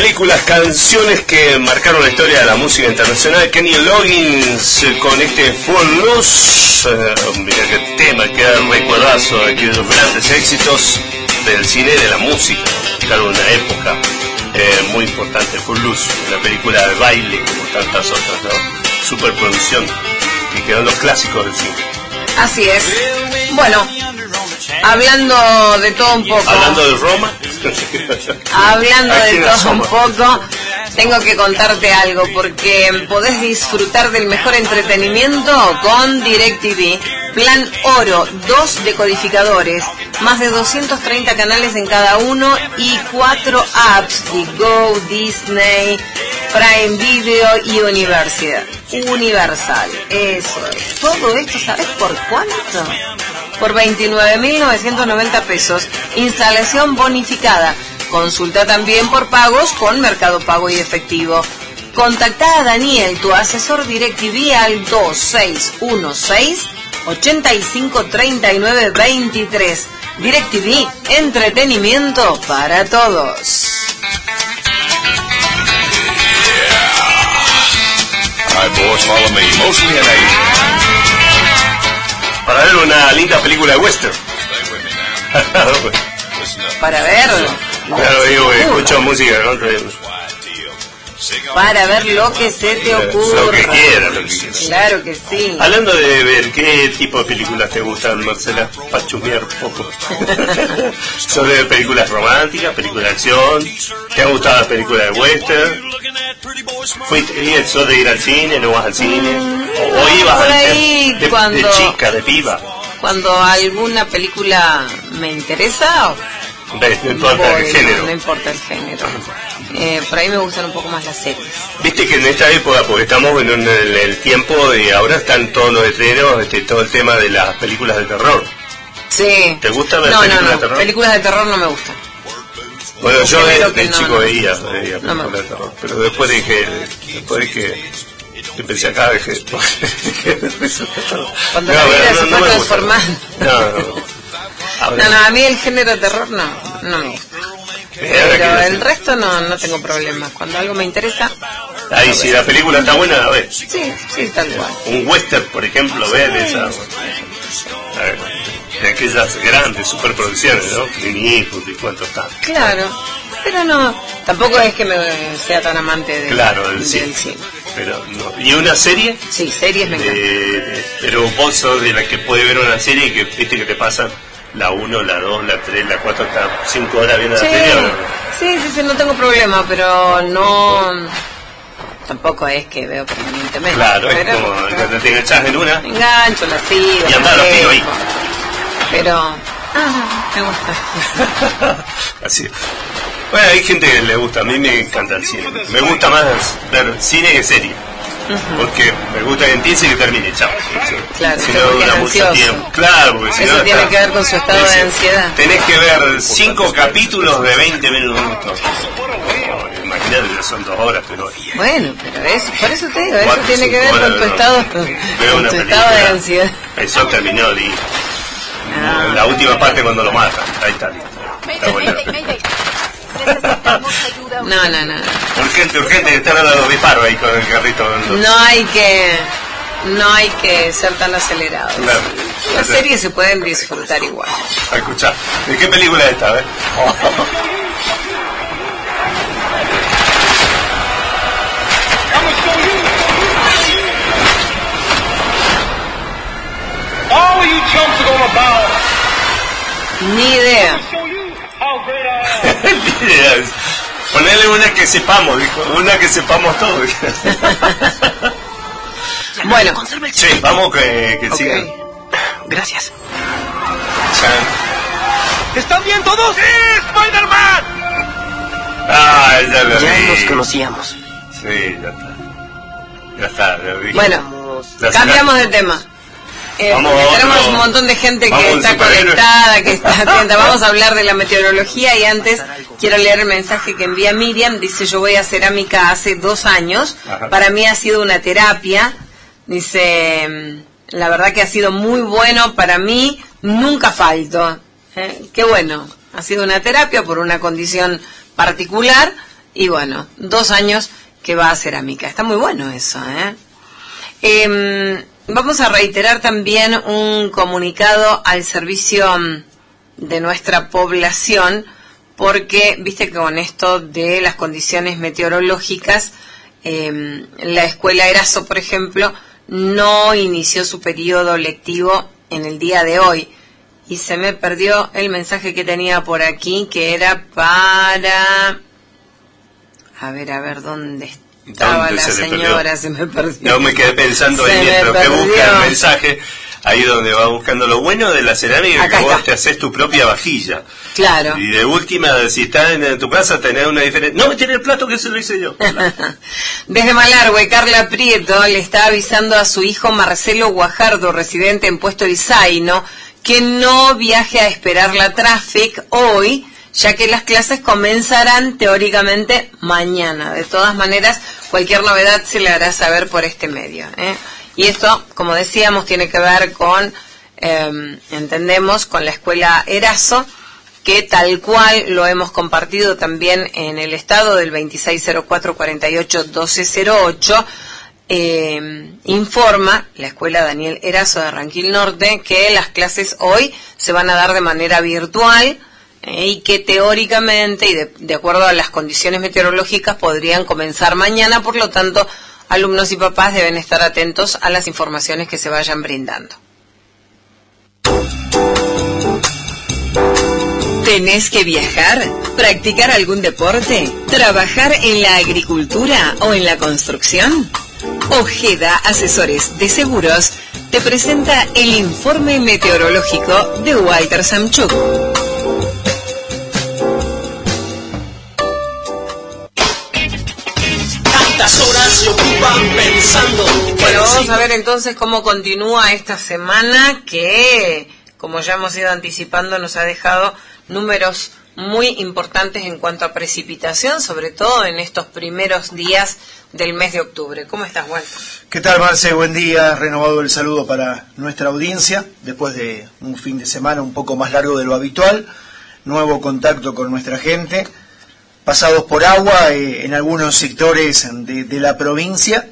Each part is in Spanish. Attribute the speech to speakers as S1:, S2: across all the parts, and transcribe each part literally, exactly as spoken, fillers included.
S1: películas, canciones que marcaron la historia de la música internacional. Kenny Loggins con este Footloose, eh, mira qué tema, qué recuerdazo de aquellos grandes éxitos del cine y de la música. Claro, una época eh, muy importante. Footloose, una película de baile como tantas otras, ¿no? Superproducción, que quedan los clásicos del cine.
S2: Así es. Bueno, hablando de todo un poco.
S1: Hablando de Roma.
S2: Hablando de todo un poco, tengo que contarte algo, porque podés disfrutar del mejor entretenimiento con DirecTV. Plan Oro, dos decodificadores, más de doscientos treinta canales en cada uno y cuatro apps de Go, Disney, Prime Video y Universal. Universal, eso es. Todo esto, ¿sabes por cuánto? Por veintinueve mil novecientos noventa pesos. Instalación bonificada. Consulta también por pagos con Mercado Pago y efectivo. Contactá a Daniel, tu asesor DirecTV, al dos seis uno seis, ocho cinco tres nueve dos tres. DirecTV, entretenimiento para todos.
S1: Hi boys, follow me. Mostly in Asia. Para ver una linda película de western.
S2: Para ver.
S1: Claro, digo, escucho música, ¿no?
S2: Para ver lo que se te ocurra.
S1: Lo que quieras, lo que quieras.
S2: Claro que sí.
S1: Hablando de ver, ¿qué tipo de películas te gustan, Marcela? Para chusmear un poco. ¿Son de películas románticas, películas de acción? ¿Te han gustado las películas de western? ¿Fuiste sos de ir al cine, no vas al cine? ¿O, o ibas
S2: por
S1: al
S2: ahí,
S1: de, de,
S2: cuando,
S1: de chica, de piba?
S2: Cuando alguna película me interesa,
S1: No, no importa
S2: voy,
S1: el género.
S2: No, no importa el género. Eh, por ahí me gustan un poco más las series.
S1: Viste que en esta época, porque estamos en, un, en el tiempo de ahora, están todos los estrenos, este, todo el tema de las películas de terror.
S2: Sí.
S1: ¿Te gusta ver
S2: no,
S1: películas
S2: no, no.
S1: de terror?
S2: Películas de terror no me gustan.
S1: Bueno, yo de, de
S2: no,
S1: chico
S2: no.
S1: veía, veía
S2: No
S1: películas de terror, pero después dije, después de que empecé acá, dije...
S2: Cuando no, la vida no, se no fue transformando.
S1: No, no. Ahora,
S2: no, no, a mí el género de terror no, no me gusta. Pero el resto no, no tengo problemas. Cuando algo me interesa...
S1: Ahí, si la película está buena, a ver.
S2: Sí, sí, tal cual.
S1: Un western, por ejemplo, ver esa... A ver, de aquellas grandes superproducciones, ¿no? Clint Eastwood y cuánto están.
S2: Claro, pero no, tampoco es que me sea tan amante de,
S1: claro, del,
S2: del
S1: cine.
S2: cine.
S1: Pero no. ¿Y una serie?
S2: Sí, series me encantan.
S1: Pero vos sos de la que puede ver una serie y que viste que te pasan la uno, la dos, la tres, la cuatro, hasta cinco horas viendo
S2: sí,
S1: la serie. ¿O?
S2: Sí, sí, sí, no tengo problema, pero no... Tampoco es que veo permanentemente.
S1: Claro,
S2: pero,
S1: es como cuando te enganchás en una.
S2: Me engancho, la sigo.
S1: Y andás los pido ahí.
S2: Pero... Ah, me gusta.
S1: Así. Bueno, hay gente que le gusta, a mí me encanta el cine. Me gusta más ver cine que serie. Uh-huh. Porque me gusta que empiece y que termine, chao.
S2: Claro,
S1: si no dura mucho tiempo. Claro, porque si
S2: eso
S1: no
S2: tiene
S1: está,
S2: que ver con su estado de ansiedad.
S1: Tenés que ver cinco capítulos de veinte minutos. Oh, imagínate, ya son dos horas, pero...
S2: Bueno, pero eso, por eso te digo, eso tiene que ver con tu estado, con tu estado de ansiedad.
S1: Eso terminó, y ah. La última parte cuando lo matan. Ahí está, listo. Está bueno.
S2: No, no, no.
S1: Urgente, urgente, están a los disparos ahí con el carrito.
S2: No hay que, no hay que ser tan acelerados. Claro. Las series se pueden disfrutar igual.
S1: Escuchá, ¿de qué película es esta? A ver.
S3: All you chumps are gonna bow.
S2: Ni idea.
S1: Ni idea. Ponele una que sepamos, dijo. Una que sepamos todos.
S2: Bueno.
S1: Sí, vamos que, que
S2: okay.
S1: sigan.
S4: Gracias.
S3: ¿Están bien todos?
S1: ¡Sí, Spider-Man! Ah, ya lo
S4: Ya
S1: vi.
S4: nos conocíamos.
S1: Sí, ya está. Ya está, ya vi.
S2: Bueno,
S1: ya
S2: cambiamos de tema. Eh,
S1: vamos,
S2: tenemos
S1: otro,
S2: un montón de gente que está
S1: superhéroe.
S2: conectada, que está atenta. Vamos a hablar de la meteorología y antes quiero leer el mensaje que envía Miriam. Dice, yo voy a cerámica hace dos años. Ajá. Para mí ha sido una terapia. Dice, la verdad que ha sido muy bueno para mí. Nunca falto. ¿Eh? Qué bueno. Ha sido una terapia por una condición particular. y bueno, dos años que va a cerámica. Está muy bueno eso, ¿eh? Eh, vamos a reiterar también un comunicado al servicio de nuestra población, porque viste que con esto de las condiciones meteorológicas, eh, la escuela Erazo, por ejemplo, no inició su periodo lectivo en el día de hoy. Y se me perdió el mensaje que tenía por aquí, que era para... A ver, a ver, ¿dónde estaba la
S1: se
S2: señora? Se me perdió.
S1: No me quedé pensando
S2: se
S1: ahí mientras que
S2: perdió.
S1: busca el mensaje. Ahí donde va buscando lo bueno de la cerámica,
S2: Acá
S1: que
S2: está.
S1: vos te haces tu propia vajilla.
S2: Claro.
S1: Y de última, si estás en tu casa, tenés una diferencia. No me tiene el plato que se lo hice yo.
S2: Desde Malargüe, Carla Prieto le está avisando a su hijo Marcelo Guajardo, residente en Puesto Izaino, que no viaje a esperar la Traffic hoy, ya que las clases comenzarán teóricamente mañana. De todas maneras, cualquier novedad se le hará saber por este medio, ¿eh? Y esto, como decíamos, tiene que ver con, eh, entendemos, con la escuela Erazo, que tal cual lo hemos compartido también en el estado del veintiséis cero cuatro cuarenta y ocho doce cero ocho, eh, informa la escuela Daniel Erazo de Ranquil Norte que las clases hoy se van a dar de manera virtual, eh, y que teóricamente y de, de acuerdo a las condiciones meteorológicas podrían comenzar mañana. Por lo tanto, alumnos y papás deben estar atentos a las informaciones que se vayan brindando. ¿Tenés que viajar? ¿Practicar algún deporte? ¿Trabajar en la agricultura o en la construcción? Ojeda Asesores de Seguros te presenta el informe meteorológico de Walter Samchuk.
S5: Horas se ocupan pensando.
S2: Bueno, vamos a ver entonces cómo continúa esta semana, que, como ya hemos ido anticipando, nos ha dejado números muy importantes en cuanto a precipitación, sobre todo en estos primeros días del mes de octubre. ¿Cómo estás, Walter?
S6: ¿Qué tal, Marce? Buen día. Renovado el saludo para nuestra audiencia, después de un fin de semana un poco más largo de lo habitual. Nuevo contacto con nuestra gente, pasados por agua eh, en algunos sectores de, de la provincia,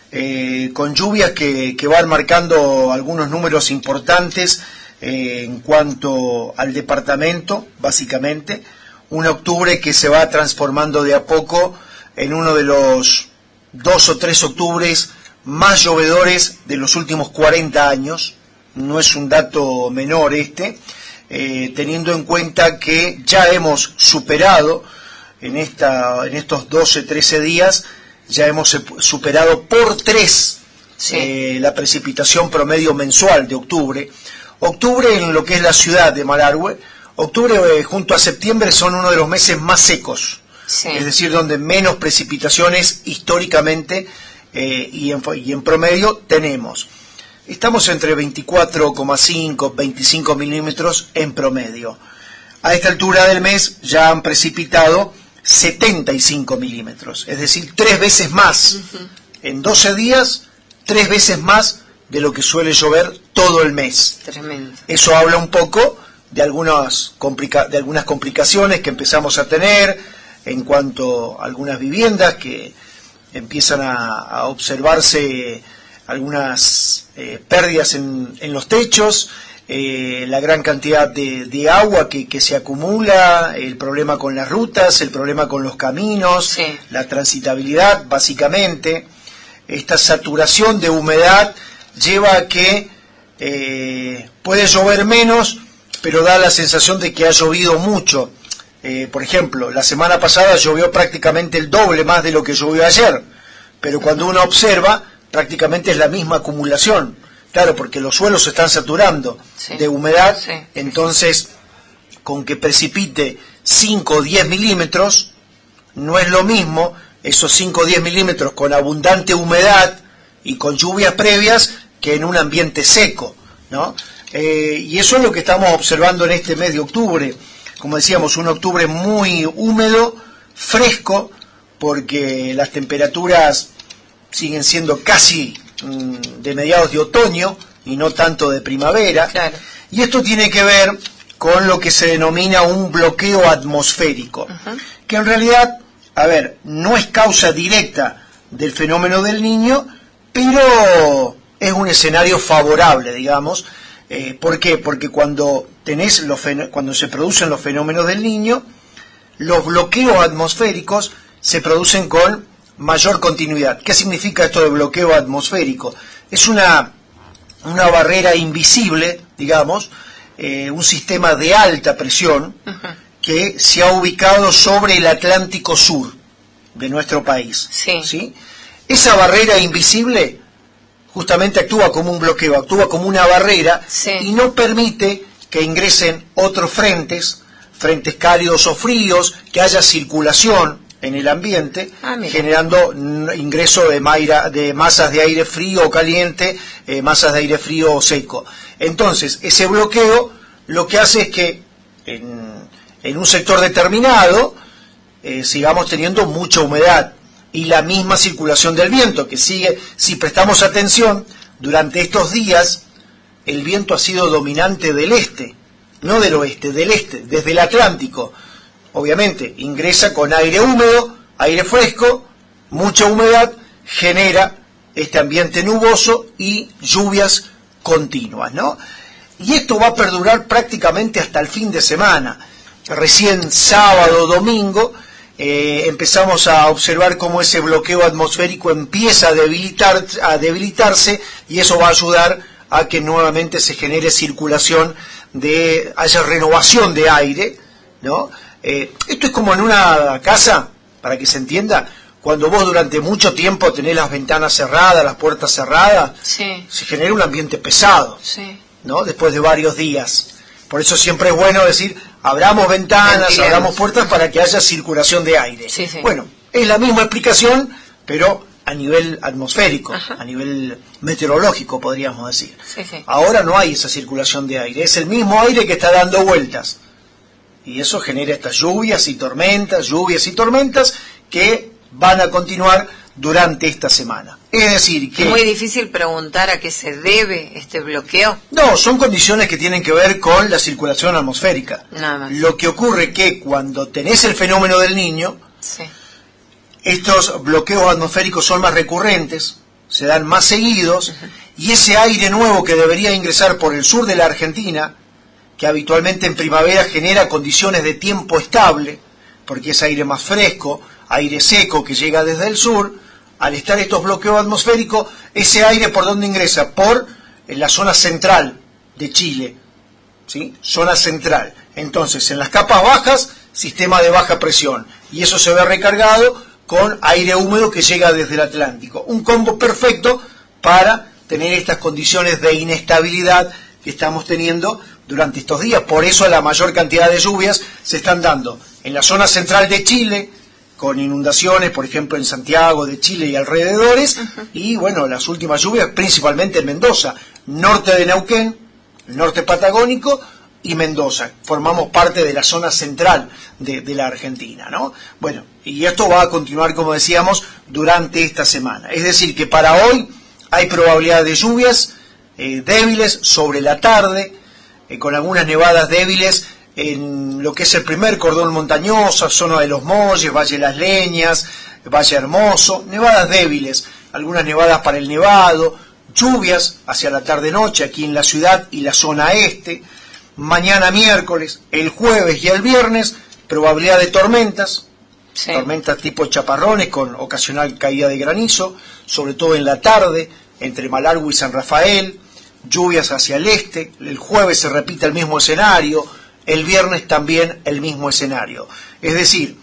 S6: eh, con lluvias que, que van marcando algunos números importantes eh, en cuanto al departamento, básicamente. Un octubre que se va transformando de a poco en uno de los dos o tres octubres más llovedores de los últimos cuarenta años. No es un dato menor este, eh, teniendo en cuenta que ya hemos superado En, esta, en estos doce, trece días, ya hemos superado por tres sí. eh, la precipitación promedio mensual de octubre. Octubre en lo que es la ciudad de Malargüe, octubre eh, junto a septiembre son uno de los meses más secos, sí. es decir, donde menos precipitaciones históricamente eh, y, en, y en promedio tenemos. Estamos entre veinticuatro coma cinco, veinticinco milímetros en promedio. A esta altura del mes ya han precipitado setenta y cinco milímetros, es decir, tres veces más. Uh-huh. En doce días, tres veces más de lo que suele llover todo el mes.
S2: Tremendo.
S6: Eso habla un poco de algunas, complica- de algunas complicaciones que empezamos a tener en cuanto a algunas viviendas, que empiezan a, a observarse algunas eh, pérdidas en, en los techos, Eh, la gran cantidad de, de agua que, que se acumula, el problema con las rutas, el problema con los caminos,
S2: sí.
S6: la transitabilidad, básicamente. Esta saturación de humedad lleva a que eh, puede llover menos, pero da la sensación de que ha llovido mucho. Eh, por ejemplo, la semana pasada llovió prácticamente el doble más de lo que llovió ayer, pero cuando uno observa, prácticamente es la misma acumulación. Claro, porque los suelos se están saturando sí. de humedad, sí. entonces con que precipite cinco o diez milímetros, no es lo mismo esos cinco o diez milímetros con abundante humedad y con lluvias previas que en un ambiente seco, ¿no? Eh, y eso es lo que estamos observando en este mes de octubre. Como decíamos, un octubre muy húmedo, fresco, porque las temperaturas siguen siendo casi de mediados de otoño y no tanto de primavera,
S2: claro.
S6: Y esto tiene que ver con lo que se denomina un bloqueo atmosférico, uh-huh. que en realidad a ver, no es causa directa del fenómeno del Niño, pero es un escenario favorable, digamos. Eh, ¿Por qué? Porque cuando, tenés los cuando se producen los fenómenos del Niño, los bloqueos atmosféricos se producen con mayor continuidad. ¿Qué significa esto de bloqueo atmosférico? Es una, una barrera invisible, digamos, eh, un sistema de alta presión uh-huh. que se ha ubicado sobre el Atlántico Sur de nuestro país.
S2: Sí.
S6: ¿Sí? Esa barrera invisible justamente actúa como un bloqueo, actúa como una barrera
S2: sí.
S6: y no permite que ingresen otros frentes, frentes cálidos o fríos, que haya circulación en el ambiente,
S2: ah,
S6: generando ingreso de, maira, de masas de aire frío o caliente, eh, masas de aire frío o seco. Entonces, ese bloqueo lo que hace es que en, en un sector determinado eh, sigamos teniendo mucha humedad y la misma circulación del viento, que sigue, si prestamos atención, durante estos días el viento ha sido dominante del este, no del oeste, del este, desde el Atlántico. Obviamente, ingresa con aire húmedo, aire fresco, mucha humedad, genera este ambiente nuboso y lluvias continuas, ¿no? Y esto va a perdurar prácticamente hasta el fin de semana. Recién sábado, domingo, eh, empezamos a observar cómo ese bloqueo atmosférico empieza a, debilitar, a debilitarse y eso va a ayudar a que nuevamente se genere circulación, de haya renovación de aire, ¿no? Eh, esto es como en una casa, para que se entienda, cuando vos durante mucho tiempo tenés las ventanas cerradas, las puertas cerradas,
S2: sí.
S6: se genera un ambiente pesado,
S2: sí.
S6: ¿no? Después de varios días. Por eso siempre es bueno decir, abramos ventanas,
S2: Ventilemos.
S6: abramos puertas para que haya circulación de aire.
S2: Sí, sí.
S6: Bueno, es la misma explicación, pero a nivel atmosférico,
S2: Ajá.
S6: a nivel meteorológico, podríamos decir.
S2: Sí, sí.
S6: Ahora no hay esa circulación de aire, es el mismo aire que está dando vueltas. Y eso genera estas lluvias y tormentas, lluvias y tormentas que van a continuar durante esta semana. Es decir, que...
S2: Es muy difícil preguntar a qué se debe este bloqueo.
S6: No, son condiciones que tienen que ver con la circulación atmosférica.
S2: Nada más.
S6: Lo que ocurre es que cuando tenés el fenómeno del Niño,
S2: sí.
S6: estos bloqueos atmosféricos son más recurrentes, se dan más seguidos, uh-huh. y ese aire nuevo que debería ingresar por el sur de la Argentina, que habitualmente en primavera genera condiciones de tiempo estable, porque es aire más fresco, aire seco que llega desde el sur, al estar estos bloqueos atmosféricos, ese aire ¿por dónde ingresa? Por la zona central de Chile, ¿sí? Zona central. Entonces, en las capas bajas, sistema de baja presión, y eso se ve recargado con aire húmedo que llega desde el Atlántico. Un combo perfecto para tener estas condiciones de inestabilidad que estamos teniendo durante estos días. Por eso la mayor cantidad de lluvias se están dando en la zona central de Chile, con inundaciones, por ejemplo, en Santiago de Chile y alrededores, uh-huh. y bueno, las últimas lluvias principalmente en Mendoza, norte de Neuquén, el norte patagónico y Mendoza. Formamos parte de la zona central de, de la Argentina, ¿no? Bueno, y esto va a continuar, como decíamos, durante esta semana. Es decir, que para hoy hay probabilidad de lluvias eh, débiles sobre la tarde, eh, con algunas nevadas débiles en lo que es el primer cordón montañoso, zona de los Molles, Valle de las Leñas, Valle Hermoso, nevadas débiles, algunas nevadas para el Nevado, lluvias hacia la tarde-noche aquí en la ciudad y la zona este, mañana miércoles, el jueves y el viernes, probabilidad de tormentas, sí. tormentas tipo chaparrones con ocasional caída de granizo, sobre todo en la tarde, entre Malargüe y San Rafael, lluvias hacia el este, el jueves se repite el mismo escenario, el viernes también el mismo escenario. Es decir,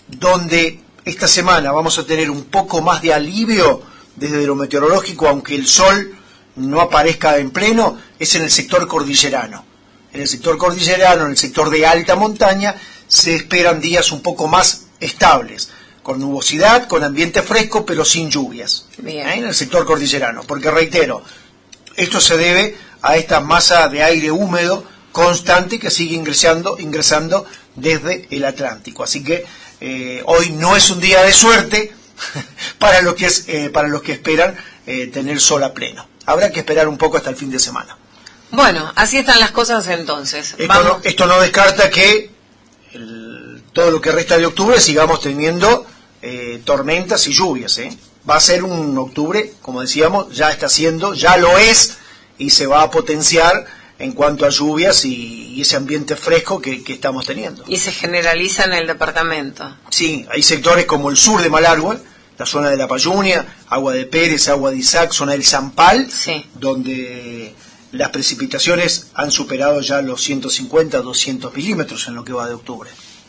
S6: donde esta semana vamos a tener un poco más de alivio desde lo meteorológico, aunque el sol no aparezca en pleno, es en el sector cordillerano. En el sector cordillerano, en el sector de alta montaña, se esperan días un poco más estables, con nubosidad, con ambiente fresco, pero sin lluvias. Bien. ¿Eh? En el sector cordillerano, porque reitero, esto se debe a esta masa de aire húmedo constante que sigue ingresando, ingresando desde el Atlántico. Así que eh, hoy no es un día de suerte para los que, es, eh, para los que esperan eh, tener sol a pleno. Habrá que esperar un poco hasta el fin de semana.
S2: Bueno, así están las cosas entonces.
S6: Esto, no, esto no descarta que el, todo lo que resta de octubre sigamos teniendo eh, tormentas y lluvias. ¿eh? Va a ser un octubre, como decíamos, ya está siendo, ya lo es, y se va a potenciar en cuanto a lluvias y, y ese ambiente fresco que, que estamos teniendo.
S2: Y se generaliza en el departamento.
S6: Sí, hay sectores como el sur de Malargüe, la zona de La Payunia, Agua de Pérez, Agua de Isaac, zona del Zampal,
S2: sí,
S6: donde las precipitaciones han superado ya los ciento cincuenta, doscientos milímetros en lo que va de octubre.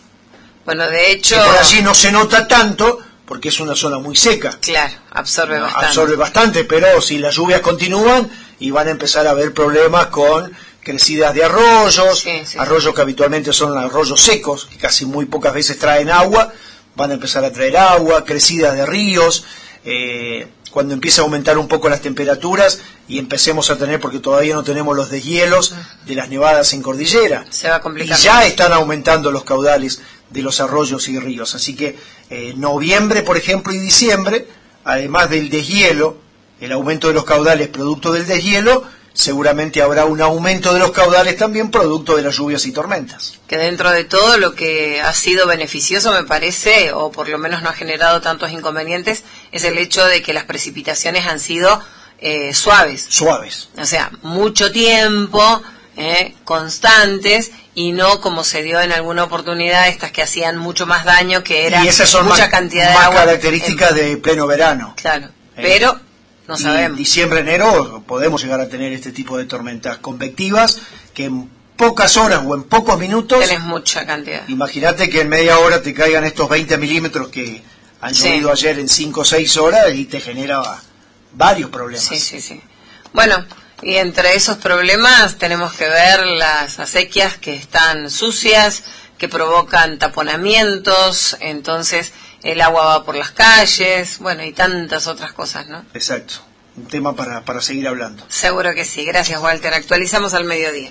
S2: Bueno, de hecho...
S6: Que por allí no se nota tanto, porque es una zona muy seca.
S2: Claro, absorbe no, bastante.
S6: Absorbe bastante, pero si las lluvias continúan, y van a empezar a haber problemas con crecidas de arroyos,
S2: sí, sí,
S6: arroyos que habitualmente son arroyos secos, que casi muy pocas veces traen agua, van a empezar a traer agua, crecidas de ríos, eh, cuando empiece a aumentar un poco las temperaturas y empecemos a tener, porque todavía no tenemos los deshielos de las nevadas en cordillera,
S2: se va a complicar.
S6: Y ya están aumentando los caudales de los arroyos y ríos, así que eh, noviembre, por ejemplo, y diciembre, además del deshielo, el aumento de los caudales producto del deshielo, seguramente habrá un aumento de los caudales también producto de las lluvias y tormentas.
S2: Que dentro de todo lo que ha sido beneficioso, me parece, o por lo menos no ha generado tantos inconvenientes, es el hecho de que las precipitaciones han sido eh, suaves.
S6: Suaves.
S2: O sea, mucho tiempo, eh, constantes, y no como se dio en alguna oportunidad estas que hacían mucho más daño, que era
S6: y esas son
S2: mucha
S6: más,
S2: cantidad de
S6: más
S2: agua.
S6: características en... de pleno verano.
S2: Claro,
S6: eh.
S2: pero... No sabemos.
S6: Y diciembre, enero podemos llegar a tener este tipo de tormentas convectivas que en pocas horas o en pocos minutos...
S2: Tenés mucha cantidad.
S6: Imagínate que en media hora te caigan estos veinte milímetros que han
S2: sí.
S6: llovido ayer en cinco o seis horas y te genera varios problemas.
S2: Sí, sí, sí. Bueno, y entre esos problemas tenemos que ver las acequias que están sucias, que provocan taponamientos, entonces... el agua va por las calles, bueno, y tantas otras cosas, ¿no?
S6: Exacto, un tema para, para seguir hablando.
S2: Seguro que sí, gracias Walter, actualizamos al mediodía.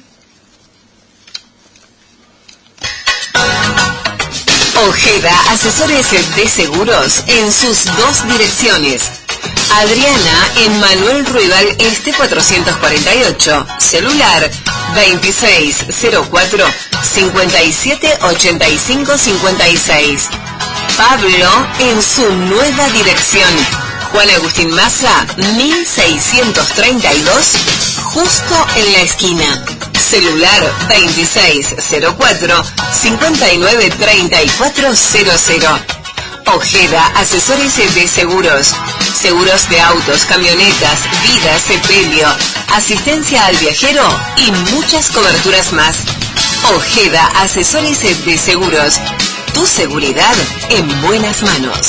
S7: Ojeda, asesores de seguros en sus dos direcciones. Adriana en Manuel Ruibal Este cuatrocientos cuarenta y ocho, celular veintiséis cero cuatro, cincuenta y siete ochenta y cinco cincuenta y seis. Pablo en su nueva dirección, Juan Agustín Maza, mil seiscientos treinta y dos, justo en la esquina. Celular veintiséis cero cuatro, cincuenta y nueve treinta y cuatro cero cero. Ojeda, asesores de seguros. Seguros de autos, camionetas, vida, sepelio, asistencia al viajero y muchas coberturas más. Ojeda, asesores de seguros. Tu seguridad en buenas manos.